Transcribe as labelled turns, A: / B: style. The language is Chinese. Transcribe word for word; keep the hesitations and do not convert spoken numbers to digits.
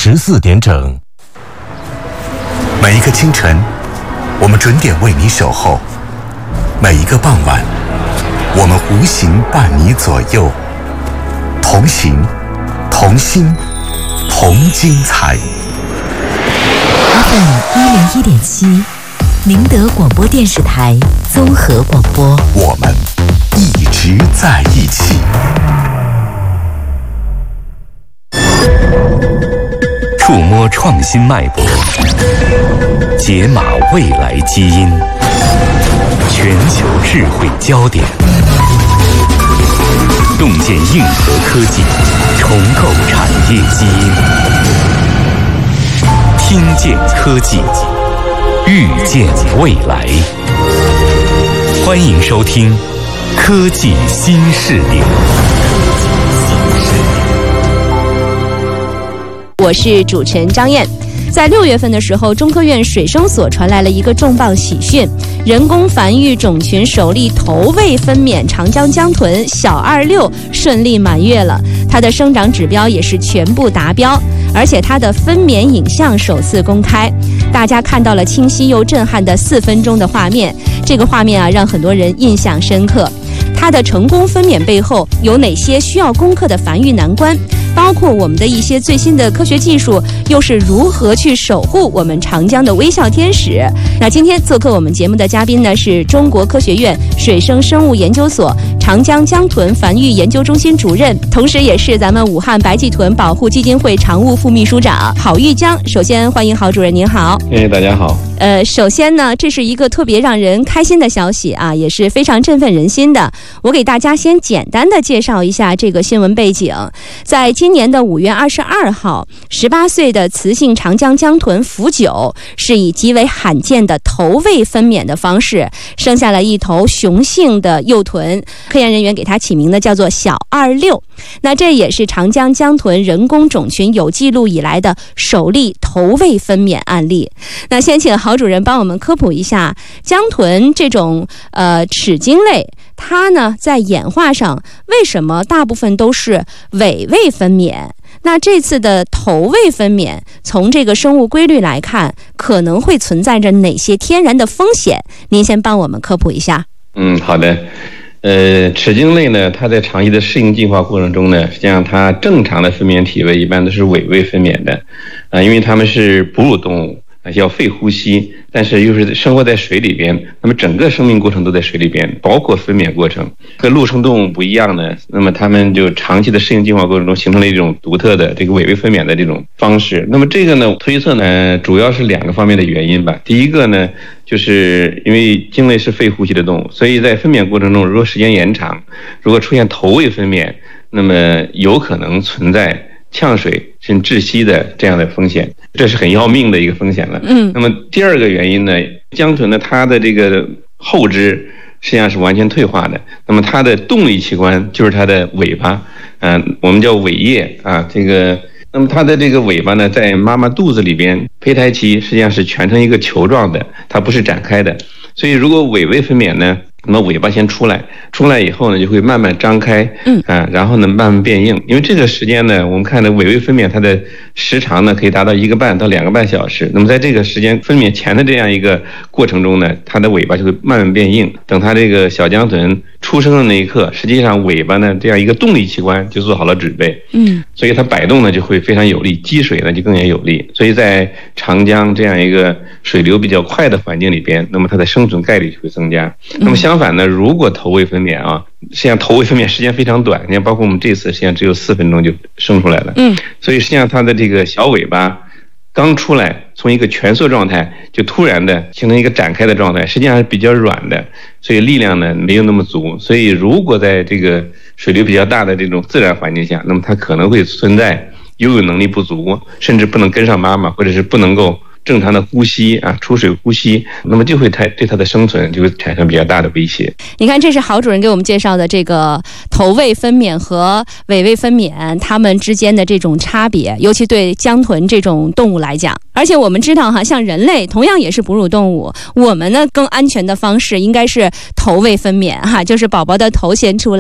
A: 十四点整。
B: 每一个清晨，我们准点为你守候；每一个傍晚，我们无形伴你左右。同行，同心，同精彩。
C: F M 一零一点七，宁德广播电视台综合广播，
B: 我们一直在一起。
D: 触摸创新脉搏，解码未来基因，全球智慧焦点，洞见硬核科技，重构产业基因，听见科技，预见未来。欢迎收听科技新视点。
E: 我是主持人张燕。在六月份的时候，中科院水生所传来了一个重磅喜讯，人工繁育种群首例头位分娩长江江豚小二六顺利满月了，它的生长指标也是全部达标，而且它的分娩影像首次公开，大家看到了清晰又震撼的四分钟的画面，这个画面啊让很多人印象深刻。它的成功分娩背后有哪些需要攻克的繁育难关？包括我们的一些最新的科学技术又是如何去守护我们长江的微笑天使。那今天做客我们节目的嘉宾呢，是中国科学院水生生物研究所长江江豚繁育研究中心主任，同时也是咱们武汉白鳍豚保护基金会常务副秘书长郝玉江。首先欢迎郝主任，您好。
F: 哎，大家好。
E: 呃，首先呢，这是一个特别让人开心的消息啊，也是非常振奋人心的。我给大家先简单的介绍一下这个新闻背景。在今年的五月二十二号，十八岁的雌性长江江豚福九是以极为罕见的头位分娩的方式生下了一头雄性的幼豚，科研人员给它起名的叫做小二六。那这也是长江江豚人工种群有记录以来的首例头位分娩案例。那先请郝主任帮我们科普一下江豚这种呃齿鲸类，它呢在演化上为什么大部分都是尾位分娩？那这次的头位分娩，从这个生物规律来看，可能会存在着哪些天然的风险？您先帮我们科普一下。
F: 嗯，好的。呃，齿鲸类呢，它在长期的适应进化过程中呢，实际上它正常的分娩体位一般都是尾位分娩的，啊、呃，因为它们是哺乳动物。要肺呼吸，但是又是生活在水里边，那么整个生命过程都在水里边，包括分娩过程。跟陆生动物不一样呢，那么它们就长期的适应进化过程中形成了一种独特的这个尾位分娩的这种方式。那么这个呢，推测呢，主要是两个方面的原因吧。第一个呢，就是因为鲸类是肺呼吸的动物，所以在分娩过程中，如果时间延长，如果出现头位分娩，那么有可能存在呛水甚至窒息的这样的风险，这是很要命的一个风险了。嗯，那么第二个原因呢，江豚呢，它的这个后肢实际上是完全退化的，那么它的动力器官就是它的尾巴，嗯、呃，我们叫尾叶啊，这个，那么它的这个尾巴呢，在妈妈肚子里边，胚胎期实际上是蜷成一个球状的，它不是展开的，所以如果尾位分娩呢，那么尾巴先出来，出来以后呢，就会慢慢张开，嗯啊，然后呢慢慢变硬。因为这个时间呢，我们看的尾位分娩，它的时长呢可以达到一个半到两个半小时。那么在这个时间分娩前的这样一个过程中呢，它的尾巴就会慢慢变硬。等它这个小江豚出生的那一刻，实际上尾巴呢这样一个动力器官就做好了准备，嗯，所以它摆动呢就会非常有力，积水呢就更加有力。所以在长江这样一个水流比较快的环境里边，那么它的生存概率就会增加。那么相反呢，如果头位分娩啊，实际上头位分娩时间非常短，你看包括我们这次实际上只有四分钟就生出来了，嗯，所以实际上它的这个小尾巴刚出来，从一个蜷缩状态就突然的形成一个展开的状态，实际上是比较软的，所以力量呢没有那么足，所以如果在这个水流比较大的这种自然环境下，那么它可能会存在游泳能力不足，甚至不能跟上妈妈，或者是不能够正常的呼吸啊，出水呼吸，那么就会太对它的生存就会产生比较大的威胁。
E: 你看，这是郝主任给我们介绍的这个头位分娩和尾位分娩它们之间的这种差别，尤其对江豚这种动物来讲。而且我们知道哈，像人类同样也是哺乳动物，我们呢更安全的方式应该是头位分娩哈，就是宝宝的头先出来。